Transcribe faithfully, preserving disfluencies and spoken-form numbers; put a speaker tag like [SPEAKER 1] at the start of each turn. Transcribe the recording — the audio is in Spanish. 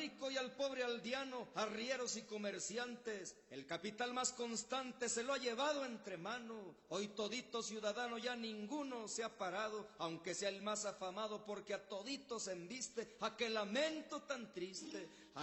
[SPEAKER 1] rico y al pobre aldeano, arrieros y comerciantes, el capital más constante se lo ha llevado entre mano. Hoy todito ciudadano ya ninguno se ha parado, aunque sea el más afamado, porque a toditos embiste. ¡A qué lamento tan triste!